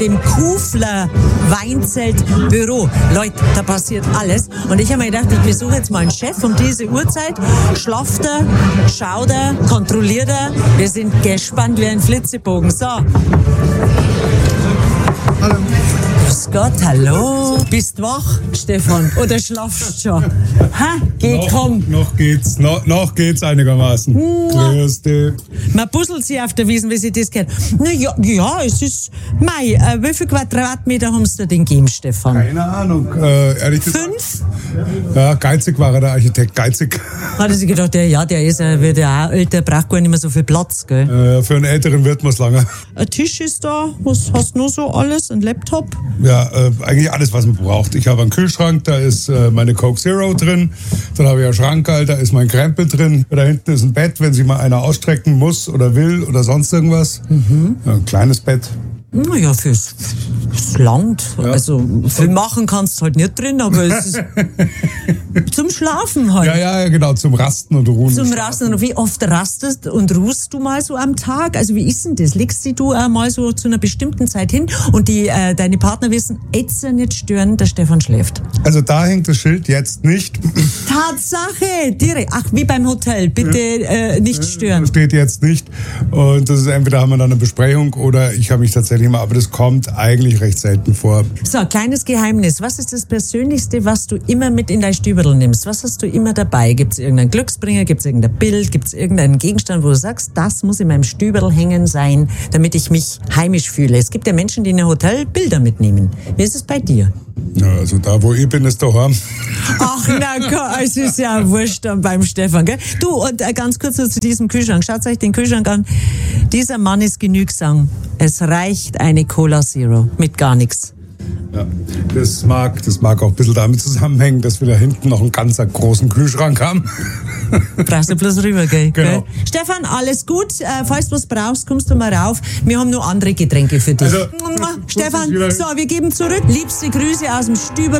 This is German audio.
Im Kufler Weinzelt Büro. Leute, da passiert alles. Und ich habe mir gedacht, ich besuche jetzt mal einen Chef um diese Uhrzeit. Schlaft er, schaut er, kontrolliert er. Wir sind gespannt wie ein Flitzebogen. So. Hallo. Grüß Gott, hallo. Bist wach, Stefan? Oder schlafst schon? Ha? Geh, komm. Noch geht's einigermaßen. Grüß dich. Man puzzelt sich auf der Wiesn, wie sie das kennt. Na ja, es ist Mai. Wie viel Quadratmeter haben Sie denn gegeben, Stefan? Keine Ahnung. Ehrlich gesagt. 5? Ja, geizig war der Architekt, geizig. Hat er sich gedacht, der wird ja auch älter, braucht gar nicht mehr so viel Platz, gell? Für einen Älteren wird man es lange. Ein Tisch ist da. Was hast du noch so alles? Ein Laptop? Ja, eigentlich alles, was man braucht. Ich habe einen Kühlschrank, da ist meine Coke Zero drin. Dann habe ich einen Schrank, da ist mein Krempel drin. Da hinten ist ein Bett, wenn sich mal einer ausstrecken muss oder will oder sonst irgendwas. Ja, ein kleines Bett. Naja, fürs Land. Ja. Also, viel machen kannst du halt nicht drin, aber es ist zum Schlafen halt. Ja, genau, zum Rasten und Ruhen. Zum Rasten. Und wie oft rastest und ruhst du mal so am Tag? Also, wie ist denn das? Legst du mal so zu einer bestimmten Zeit hin und deine Partner wissen, jetzt nicht stören, der Stefan schläft? Also, da hängt das Schild jetzt nicht. Tatsache! Direkt. Ach, wie beim Hotel. Bitte nicht stören. Das steht jetzt nicht. Und das ist entweder haben wir dann eine Besprechung oder ich habe mich tatsächlich mal, aber das kommt eigentlich recht selten vor. So, kleines Geheimnis. Was ist das Persönlichste, was du immer mit in dein Stüberl nimmst? Was hast du immer dabei? Gibt es irgendeinen Glücksbringer? Gibt es irgendein Bild? Gibt es irgendeinen Gegenstand, wo du sagst, das muss in meinem Stüberl hängen sein, damit ich mich heimisch fühle? Es gibt ja Menschen, die in ein Hotel Bilder mitnehmen. Wie ist es bei dir? Ja, also da, wo ich bin, ist daheim. Ach, na, es ist ja wurscht dann beim Stefan, gell? Du, und ganz kurz zu diesem Kühlschrank. Schaut euch den Kühlschrank an. Dieser Mann ist genügsam. Es reicht eine Cola Zero mit gar nichts. Ja, das mag auch ein bisschen damit zusammenhängen, dass wir da hinten noch einen ganz großen Kühlschrank haben. Brauchst du bloß rüber, gell? Genau. Stefan, alles gut. Falls du was brauchst, kommst du mal rauf. Wir haben nur andere Getränke für dich. Also, Stefan, so, wir geben zurück. Liebste Grüße aus dem Stüber.